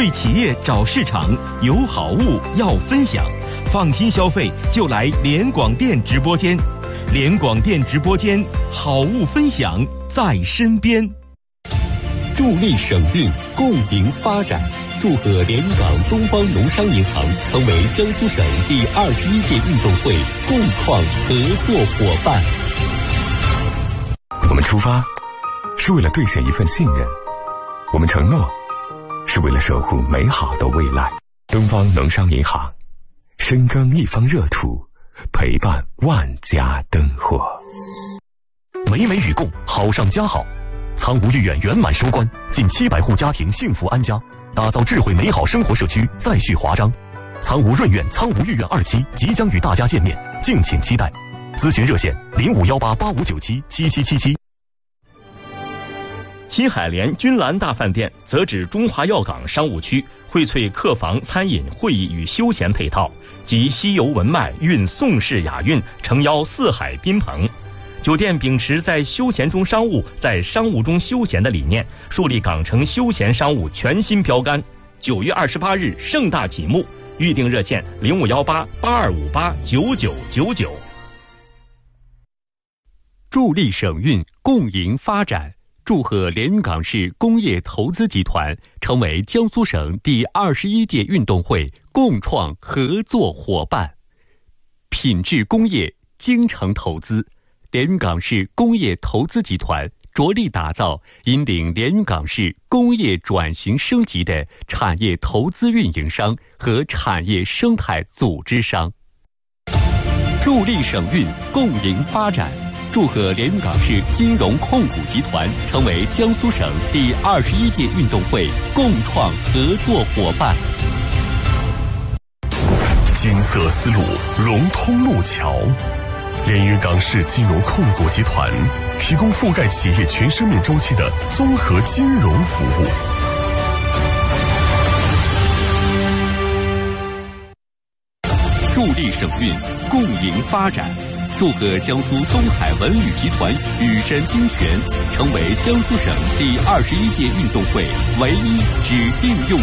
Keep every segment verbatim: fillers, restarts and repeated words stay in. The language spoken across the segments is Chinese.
为企业找市场，有好物要分享，放心消费就来联广电直播间。联广电直播间，好物分享在身边。 助力省运，共赢发展。祝贺连云港东方农商银行成为江苏省第二十一届运动会共创合作伙伴。 我们出发是为了兑现一份信任，我们承诺是为了守护美好的未来。东方农商银行，深耕一方热土，陪伴万家灯火。 美美与共，好上加好。苍梧御苑圆满收官，近七百户家庭幸福安家，打造智慧美好生活社区再续华章。苍梧润苑、苍梧御苑二期即将与大家见面，敬请期待。咨询热线零五幺八八五九七七七七七。 新海联君兰大饭店则指中华药港商务区荟萃客房、餐饮、会议与休闲配套，集西游文脉蕴宋式雅韵，诚邀四海宾朋。酒店秉持在休闲中商务，在商务中休闲的理念，树立港城休闲商务全新标杆。九月二十八日盛大启幕，预订热线零五幺八八二五八九九九九。 助力省运，共赢发展。祝贺连云港市工业投资集团成为江苏省第二十一届运动会共创合作伙伴。品质工业，精诚投资。连云港市工业投资集团着力打造引领连云港市工业转型升级的产业投资运营商和产业生态组织商。助力省运，共赢发展。祝贺连云港市金融控股集团成为江苏省第二十一届运动会共创合作伙伴。 金色丝路，融通路桥。连云港市金融控股集团提供覆盖企业全生命周期的综合金融服务。 助力省运，共赢发展。祝贺江苏东海文旅集团雨山金泉成为江苏省第二十一届运动会唯一指定用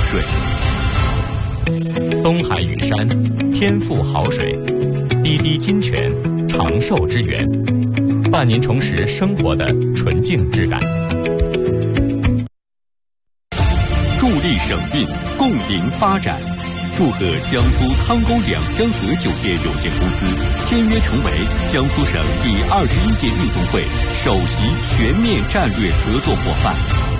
水。 东海雨山，天赋好水，滴滴金泉，长寿之源，伴您重拾生活的纯净质感。 助力省运，共赢发展。祝贺江苏汤沟两香河酒店有限公司签约成为江苏省第二十一届运动会首席全面战略合作伙伴。